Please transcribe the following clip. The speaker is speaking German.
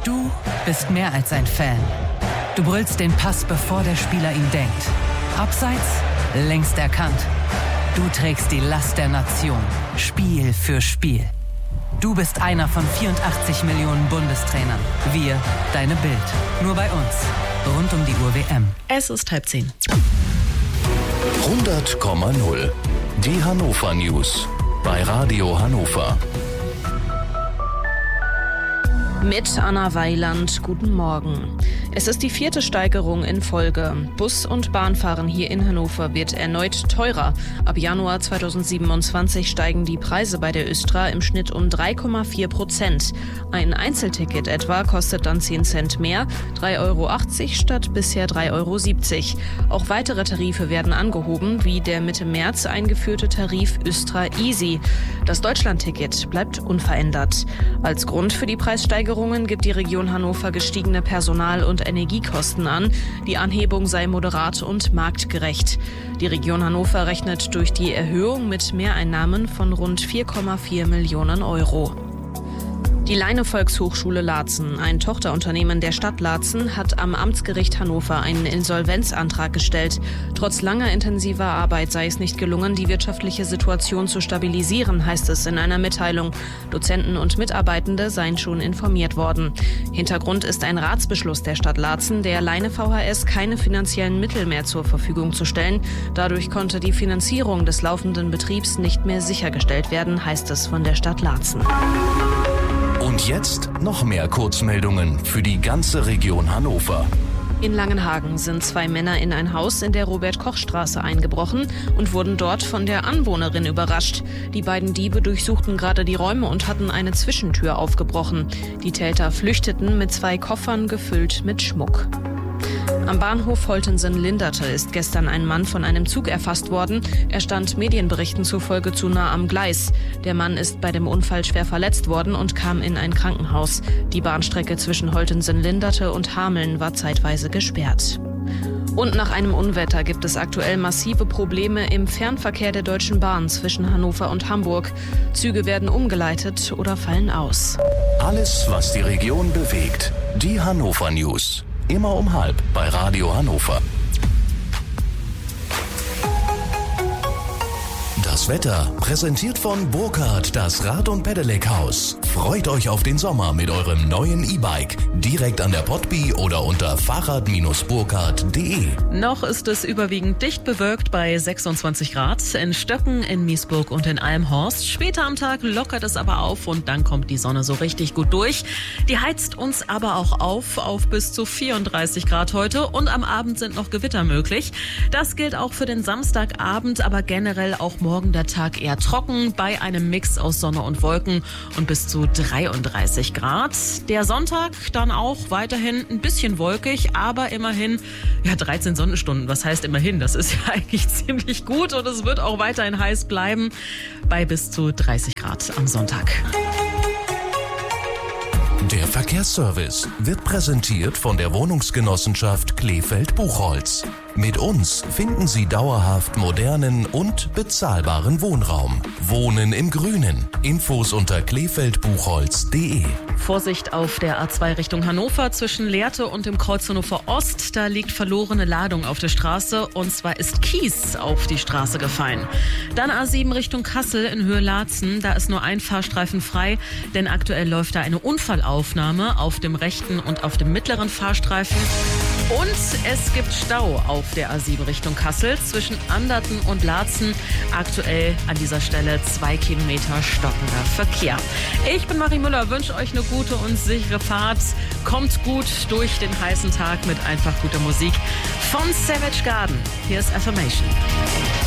Du bist mehr als ein Fan. Du brüllst den Pass, bevor der Spieler ihn denkt. Abseits, längst erkannt. Du trägst die Last der Nation, Spiel für Spiel. Du bist einer von 84 Millionen Bundestrainern. Wir, deine Bild. Nur bei uns. Rund um die Uhr WM. Es ist 9:30. 100,0. Die Hannover News. Bei Radio Hannover. Mit Anna Weiland, guten Morgen. Es ist die 4. Steigerung in Folge. Bus- und Bahnfahren hier in Hannover wird erneut teurer. Ab Januar 2027 steigen die Preise bei der Östra im Schnitt um 3,4%. Ein Einzelticket etwa kostet dann 10 Cent mehr, 3,80 € statt bisher 3,70 €. Auch weitere Tarife werden angehoben, wie der Mitte März eingeführte Tarif Östra Easy. Das Deutschlandticket bleibt unverändert. Als Grund für die Preissteigerungen gibt die Region Hannover gestiegene Personal- und Energiekosten an. Die Anhebung sei moderat und marktgerecht. Die Region Hannover rechnet durch die Erhöhung mit Mehreinnahmen von rund 4,4 Millionen €. Die Leine-Volkshochschule Laatzen, ein Tochterunternehmen der Stadt Laatzen, hat am Amtsgericht Hannover einen Insolvenzantrag gestellt. Trotz langer intensiver Arbeit sei es nicht gelungen, die wirtschaftliche Situation zu stabilisieren, heißt es in einer Mitteilung. Dozenten und Mitarbeitende seien schon informiert worden. Hintergrund ist ein Ratsbeschluss der Stadt Laatzen, der Leine VHS keine finanziellen Mittel mehr zur Verfügung zu stellen. Dadurch konnte die Finanzierung des laufenden Betriebs nicht mehr sichergestellt werden, heißt es von der Stadt Laatzen. Und jetzt noch mehr Kurzmeldungen für die ganze Region Hannover. In Langenhagen sind 2 Männer in ein Haus in der Robert-Koch-Straße eingebrochen und wurden dort von der Anwohnerin überrascht. Die beiden Diebe durchsuchten gerade die Räume und hatten eine Zwischentür aufgebrochen. Die Täter flüchteten mit 2 Koffern gefüllt mit Schmuck. Am Bahnhof Holtensen-Linderte ist gestern ein Mann von einem Zug erfasst worden. Er stand Medienberichten zufolge zu nah am Gleis. Der Mann ist bei dem Unfall schwer verletzt worden und kam in ein Krankenhaus. Die Bahnstrecke zwischen Holtensen-Linderte und Hameln war zeitweise gesperrt. Und nach einem Unwetter gibt es aktuell massive Probleme im Fernverkehr der Deutschen Bahn zwischen Hannover und Hamburg. Züge werden umgeleitet oder fallen aus. Alles, was die Region bewegt. Die Hannover News. Immer um 12:30 bei Radio Hannover. Das Wetter präsentiert von Burkhardt, das Rad- und Pedelec-Haus. Freut euch auf den Sommer mit eurem neuen E-Bike. Direkt an der Potby oder unter fahrrad-burkhardt.de. Noch ist es überwiegend dicht bewölkt bei 26 Grad. In Stöcken, in Miesburg und in Almhorst. Später am Tag lockert es aber auf und dann kommt die Sonne so richtig gut durch. Die heizt uns aber auch auf bis zu 34 Grad heute. Und am Abend sind noch Gewitter möglich. Das gilt auch für den Samstagabend, aber generell auch morgen der Tag eher trocken bei einem Mix aus Sonne und Wolken und bis zu 33 Grad. Der Sonntag dann auch weiterhin ein bisschen wolkig, aber immerhin 13 Sonnenstunden. Was heißt immerhin? Das ist ja eigentlich ziemlich gut und es wird auch weiterhin heiß bleiben bei bis zu 30 Grad am Sonntag. Der Verkehrsservice wird präsentiert von der Wohnungsgenossenschaft Kleefeld-Buchholz. Mit uns finden Sie dauerhaft modernen und bezahlbaren Wohnraum. Wohnen im Grünen. Infos unter kleefeldbuchholz.de. Vorsicht auf der A2 Richtung Hannover zwischen Lehrte und dem Kreuz Hannover Ost. Da liegt verlorene Ladung auf der Straße und zwar ist Kies auf die Straße gefallen. Dann A7 Richtung Kassel in Höhe Laatzen. Da ist nur ein Fahrstreifen frei, denn aktuell läuft da eine Unfallaufnahme auf dem rechten und auf dem mittleren Fahrstreifen. Und es gibt Stau auf der A7 Richtung Kassel zwischen Anderten und Laatzen. Aktuell an dieser Stelle 2 Kilometer stockender Verkehr. Ich bin Marie Müller, wünsche euch eine gute und sichere Fahrt. Kommt gut durch den heißen Tag mit einfach guter Musik von Savage Garden. Hier ist Affirmation.